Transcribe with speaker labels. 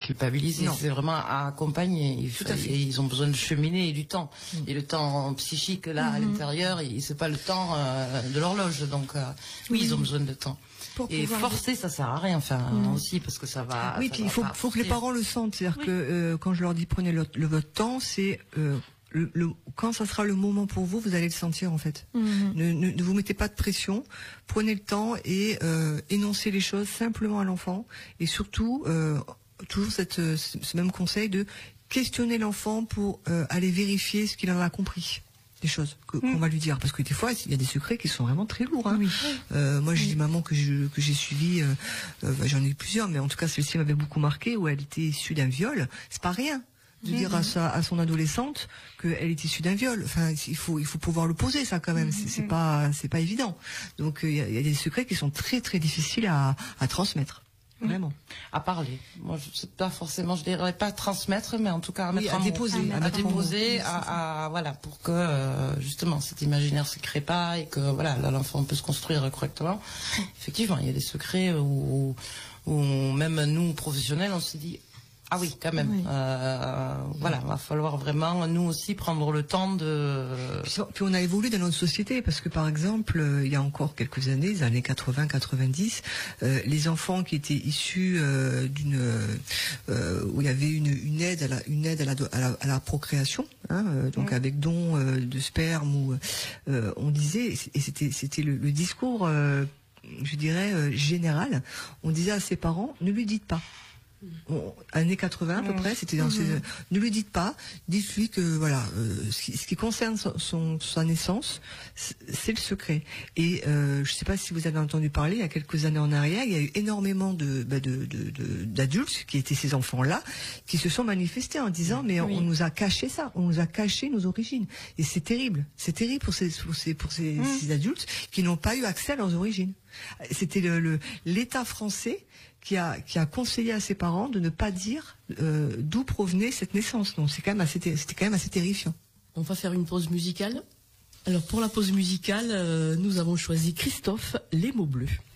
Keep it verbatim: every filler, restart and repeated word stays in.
Speaker 1: culpabiliser, c'est vraiment à accompagner. Il faut, et ils ont besoin de cheminer et du temps. Mmh. Et le temps psychique, là, mmh. à l'intérieur, c'est pas le temps euh, de l'horloge. Donc, euh, oui, mmh. ils ont besoin de temps. Pour et forcer, ça sert à rien, enfin, mmh. aussi, parce que ça va...
Speaker 2: Oui,
Speaker 1: ça
Speaker 2: puis
Speaker 1: va
Speaker 2: il faut, faut que les parents le sentent. C'est-à-dire oui. que euh, quand je leur dis prenez le, le votre temps, c'est... Euh, Le, le, quand ça sera le moment pour vous, vous allez le sentir en fait. Mmh. Ne, ne, ne vous mettez pas de pression, prenez le temps et euh, énoncez les choses simplement à l'enfant. Et surtout, euh, toujours cette, ce même conseil de questionner l'enfant pour euh, aller vérifier ce qu'il en a compris. Des choses que, mmh. qu'on va lui dire, parce que des fois il y a des secrets qui sont vraiment très lourds. Hein. Oui. Euh, moi j'ai oui. des mamans que je que j'ai suivies, euh, euh, j'en ai eu plusieurs, mais en tout cas celle-ci m'avait beaucoup marqué, où elle était issue d'un viol. C'est pas rien de mmh. dire à sa à son adolescente qu'elle est issue d'un viol. Enfin, il faut il faut pouvoir le poser ça quand même. Mmh. C'est, c'est pas c'est pas évident. Donc il y a, y a des secrets qui sont très très difficiles à à transmettre. Vraiment.
Speaker 1: À parler. Moi, je sais pas forcément, je dirais pas transmettre, mais en tout cas à mettre
Speaker 2: oui, à
Speaker 1: en
Speaker 2: déposer,
Speaker 1: mot, à, à déposer, à, à voilà, pour que euh, justement cet imaginaire se crée pas et que voilà, là, l'enfant peut se construire correctement. Effectivement, il y a des secrets où, où même nous professionnels, on s'est dit ah oui, quand même. Oui. Euh, voilà, va falloir vraiment nous aussi prendre le temps de.
Speaker 2: Puis, puis on a évolué dans notre société parce que par exemple, euh, il y a encore quelques années, les années quatre-vingts quatre-vingt-dix, euh, les enfants qui étaient issus euh, d'une euh, où il y avait une, une aide à la une aide à la à la, à la procréation, hein, euh, donc oui. avec don euh, de sperme ou euh, on disait et c'était c'était le, le discours, euh, je dirais euh, général. On disait à ses parents, ne lui dites pas. On, années quatre-vingts à peu près, c'était dans mmh. ces, ne lui dites pas, dites-lui que voilà, euh, ce, qui, ce qui concerne son, son sa naissance, c'est le secret. Et euh, je sais pas si vous avez entendu parler, il y a quelques années en arrière, il y a eu énormément de, bah de, de, de d'adultes qui étaient ces enfants-là, qui se sont manifestés en disant mais oui. on, on nous a caché ça, on nous a caché nos origines. Et c'est terrible, c'est terrible pour ces pour ces pour ces, mmh. ces adultes qui n'ont pas eu accès à leurs origines. C'était le, le l'État français qui a qui a conseillé à ses parents de ne pas dire euh, d'où provenait cette naissance. Donc c'est quand même assez c'était quand même assez terrifiant.
Speaker 3: On va faire une pause musicale. Alors pour la pause musicale, euh, nous avons choisi Christophe, Les mots bleus.